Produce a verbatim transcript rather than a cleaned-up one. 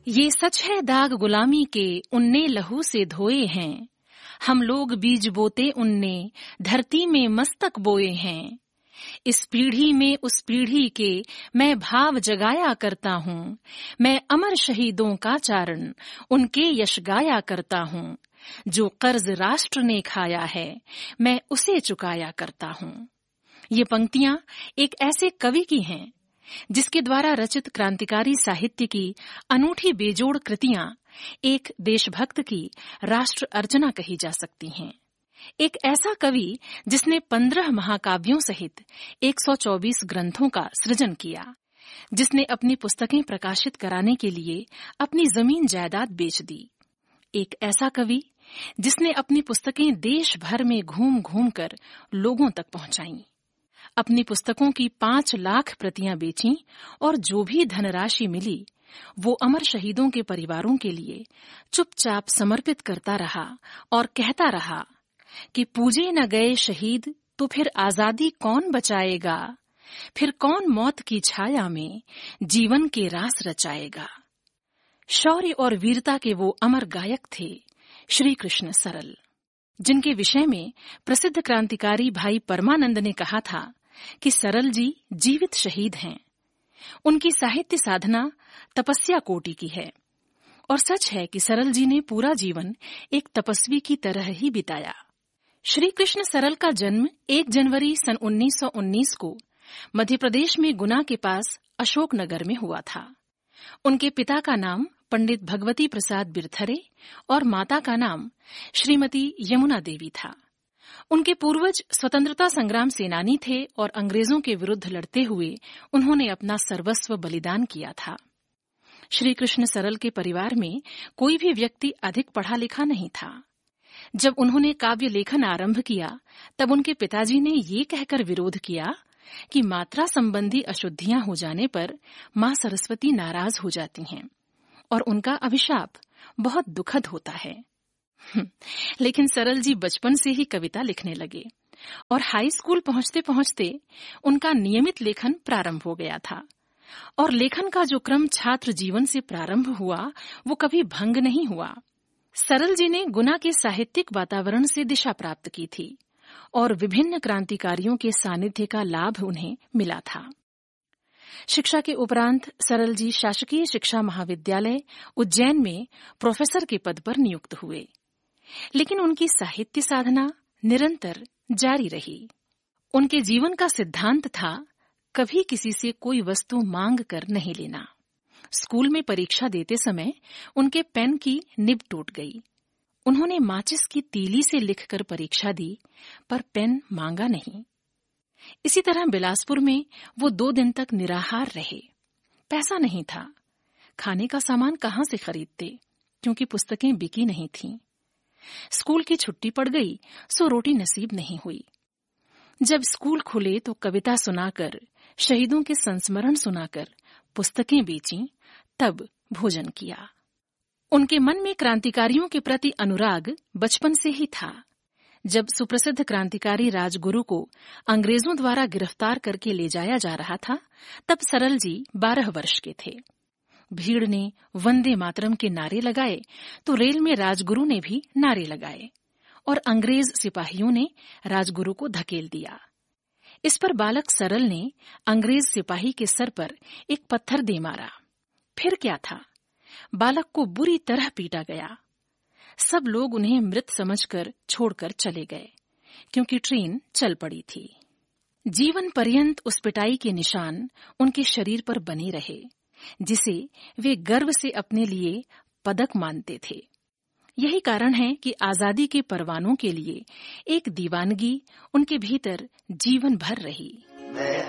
ये सच है दाग गुलामी के उनने लहू से धोए हैं, हम लोग बीज बोते उनने धरती में मस्तक बोए हैं। इस पीढ़ी में उस पीढ़ी के मैं भाव जगाया करता हूँ, मैं अमर शहीदों का चारण उनके यश गाया करता हूँ। जो कर्ज राष्ट्र ने खाया है मैं उसे चुकाया करता हूँ। ये पंक्तियां एक ऐसे कवि की हैं जिसके द्वारा रचित क्रांतिकारी साहित्य की अनूठी बेजोड़ कृतियां एक देशभक्त की राष्ट्र अर्चना कही जा सकती हैं। एक ऐसा कवि जिसने पंद्रह महाकाव्यों सहित एक सौ चौबीस ग्रंथों का सृजन किया, जिसने अपनी पुस्तकें प्रकाशित कराने के लिए अपनी जमीन जायदाद बेच दी। एक ऐसा कवि जिसने अपनी पुस्तकें देश भर में घूम घूम कर लोगों तक पहुंचाईं, अपनी पुस्तकों की पांच लाख प्रतियां बेचीं और जो भी धनराशि मिली वो अमर शहीदों के परिवारों के लिए चुपचाप समर्पित करता रहा और कहता रहा कि पूजे न गए शहीद तो फिर आजादी कौन बचाएगा, फिर कौन मौत की छाया में जीवन के रास रचाएगा। शौर्य और वीरता के वो अमर गायक थे श्री कृष्ण सरल, जिनके विषय में प्रसिद्ध क्रांतिकारी भाई परमानंद ने कहा था कि सरल जी जीवित शहीद हैं। उनकी साहित्य साधना तपस्या कोटि की है और सच है कि सरल जी ने पूरा जीवन एक तपस्वी की तरह ही बिताया। श्री कृष्ण सरल का जन्म एक जनवरी सन उन्नीस सौ उन्नीस को मध्य प्रदेश में गुना के पास अशोकनगर में हुआ था। उनके पिता का नाम पंडित भगवती प्रसाद बिरथरे और माता का नाम श्रीमती यमुना देवी था। उनके पूर्वज स्वतंत्रता संग्राम सेनानी थे और अंग्रेजों के विरुद्ध लड़ते हुए उन्होंने अपना सर्वस्व बलिदान किया था। श्री कृष्ण सरल के परिवार में कोई भी व्यक्ति अधिक पढ़ा लिखा नहीं था। जब उन्होंने काव्य लेखन आरंभ किया तब उनके पिताजी ने ये कहकर विरोध किया कि मात्रा संबंधी अशुद्धियां हो जाने पर मां सरस्वती नाराज हो जाती हैं और उनका अभिशाप बहुत दुखद होता है। लेकिन सरल जी बचपन से ही कविता लिखने लगे और हाई स्कूल पहुंचते पहुंचते उनका नियमित लेखन प्रारंभ हो गया था और लेखन का जो क्रम छात्र जीवन से प्रारंभ हुआ वो कभी भंग नहीं हुआ। सरल जी ने गुना के साहित्यिक वातावरण से दिशा प्राप्त की थी और विभिन्न क्रांतिकारियों के सानिध्य का लाभ उन्हें मिला था। शिक्षा के उपरांत सरल जी शासकीय शिक्षा महाविद्यालय उज्जैन में प्रोफेसर के पद पर नियुक्त हुए, लेकिन उनकी साहित्य साधना निरंतर जारी रही। उनके जीवन का सिद्धांत था कभी किसी से कोई वस्तु मांग कर नहीं लेना। स्कूल में परीक्षा देते समय उनके पेन की निब टूट गई। उन्होंने माचिस की तीली से लिखकर परीक्षा दी पर पेन मांगा नहीं। इसी तरह बिलासपुर में वो दो दिन तक निराहार रहे। पैसा नहीं था, खाने का सामान कहाँ से खरीदते क्योंकि पुस्तकें बिकी नहीं थीं। स्कूल की छुट्टी पड़ गई सो रोटी नसीब नहीं हुई। जब स्कूल खुले तो कविता सुनाकर, शहीदों के संस्मरण सुनाकर पुस्तकें बेचीं, तब भोजन किया। उनके मन में क्रांतिकारियों के प्रति अनुराग बचपन से ही था। जब सुप्रसिद्ध क्रांतिकारी राजगुरु को अंग्रेजों द्वारा गिरफ्तार करके ले जाया जा रहा था तब सरल जी बारह वर्ष के थे। भीड़ ने वंदे मातरम के नारे लगाए तो रेल में राजगुरु ने भी नारे लगाए और अंग्रेज सिपाहियों ने राजगुरु को धकेल दिया। इस पर बालक सरल ने अंग्रेज सिपाही के सर पर एक पत्थर दे मारा। फिर क्या था, बालक को बुरी तरह पीटा गया। सब लोग उन्हें मृत समझकर छोड़कर चले गए क्योंकि ट्रेन चल पड़ी थी। जीवन पर्यंत उस पिटाई के निशान उनके शरीर पर बने रहे जिसे वे गर्व से अपने लिए पदक मानते थे। यही कारण है कि आजादी के परवानों के लिए एक दीवानगी उनके भीतर जीवन भर रही।